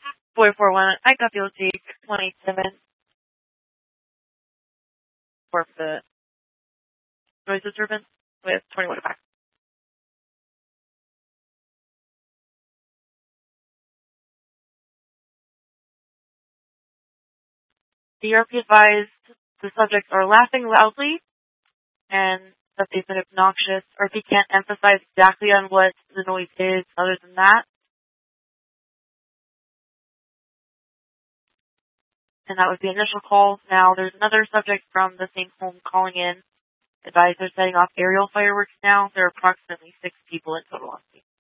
441, I copy will take 27 for the noise disturbance with 21 back. The ERP advised the subjects are laughing loudly and that they've been obnoxious. RP can't emphasize exactly on what the noise is other than that. And that was the initial call. Now there's another subject from the same home calling in. Advised they're setting off aerial fireworks now. There are approximately 6 people in total on scene.